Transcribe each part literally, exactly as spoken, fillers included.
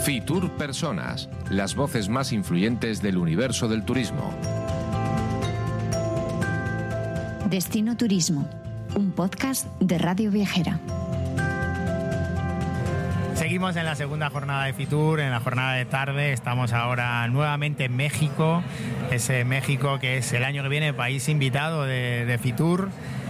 Fitur Personas, las voces más influyentes del universo del turismo. Destino Turismo, un podcast de Radio Viajera. Seguimos en la segunda jornada de Fitur, en la jornada de tarde. Estamos ahora nuevamente en México, ese México que es el año que viene país invitado de, de Fitur.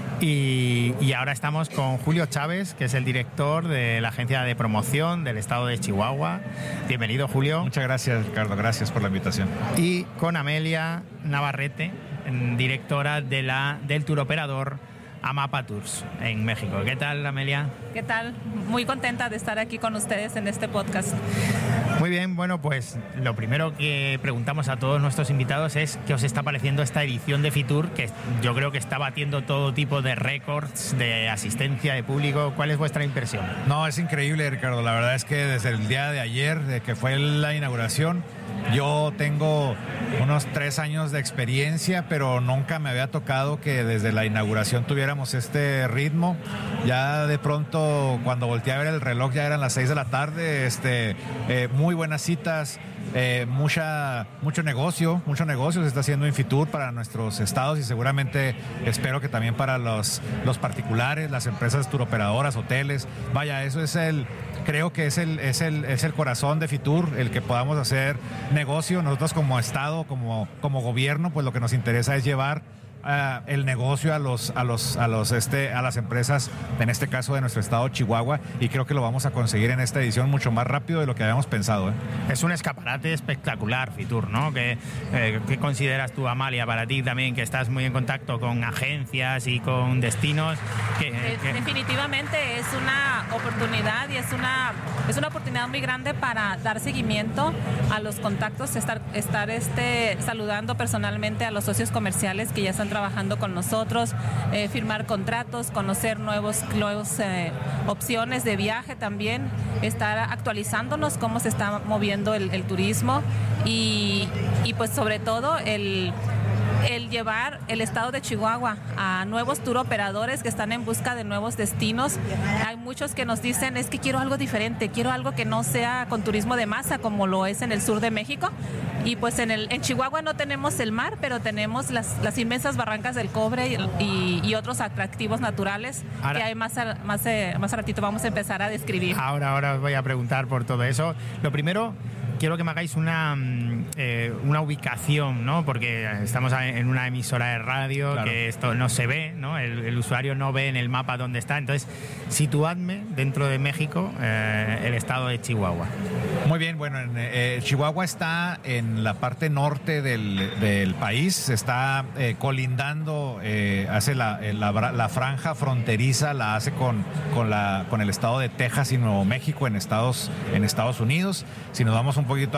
Y, y ahora estamos con Julio Chávez, que es el director de la agencia de promoción del estado de Chihuahua. Bienvenido, Julio. Muchas gracias, Ricardo. Gracias por la invitación. Y con Amelia Navarrete, directora de la, del tour operador Amapa Tours en México. ¿Qué tal, Amelia? ¿Qué tal? Muy contenta de estar aquí con ustedes en este podcast. Muy bien, bueno, pues lo primero que preguntamos a todos nuestros invitados es qué os está pareciendo esta edición de Fitur, que yo creo que está batiendo todo tipo de récords de asistencia de público. ¿Cuál es vuestra impresión? No, es increíble, Ricardo. La verdad es que desde el día de ayer, de que fue la inauguración, yo tengo unos tres años de experiencia, pero nunca me había tocado que desde la inauguración tuviéramos este ritmo. Ya de pronto, cuando volteé a ver el reloj, ya eran las seis de la tarde. Este, eh, muy buenas citas, eh, mucha, mucho negocio, mucho negocio se está haciendo en Fitur para nuestros estados y seguramente espero que también para los, los particulares, las empresas turoperadoras, hoteles. Vaya, eso es el... Creo que es el, es, el, es el corazón de Fitur, el que podamos hacer negocio. Nosotros como Estado, como, como gobierno, pues lo que nos interesa es llevar uh, el negocio a los, a los, a los, este, a las empresas, en este caso de nuestro estado Chihuahua, y creo que lo vamos a conseguir en esta edición mucho más rápido de lo que habíamos pensado, ¿eh? Es un escaparate espectacular, Fitur, ¿no? ¿Qué, eh, ¿Qué consideras tú, Amalia, para ti también, que estás muy en contacto con agencias y con destinos? Que, que... Definitivamente es una oportunidad y es una, es una oportunidad muy grande para dar seguimiento a los contactos, estar, estar este, saludando personalmente a los socios comerciales que ya están trabajando con nosotros, eh, firmar contratos, conocer nuevos, nuevos eh, opciones de viaje también, estar actualizándonos cómo se está moviendo el, el turismo y, y pues sobre todo el... el llevar el estado de Chihuahua a nuevos tour operadores que están en busca de nuevos destinos. Hay muchos que nos dicen, es que quiero algo diferente, quiero algo que no sea con turismo de masa como lo es en el sur de México. Y pues en, el, en Chihuahua no tenemos el mar, pero tenemos las, las inmensas barrancas del Cobre y, y, y otros atractivos naturales ahora, que hay más, más, más ratito vamos a empezar a describir. Ahora, ahora os voy a preguntar por todo eso. Lo primero, quiero que me hagáis una, eh, una ubicación, ¿no? Porque estamos en una emisora de radio, claro, que esto no se ve, ¿no? El, el usuario no ve en el mapa dónde está. Entonces, situadme dentro de México eh, el estado de Chihuahua. Muy bien, bueno, en, eh, Chihuahua está en la parte norte del, del país, está eh, colindando, eh, hace la, la, la franja fronteriza, la hace con, con, la, con el estado de Texas y Nuevo México en Estados, en Estados Unidos. Si nos vamos un poquito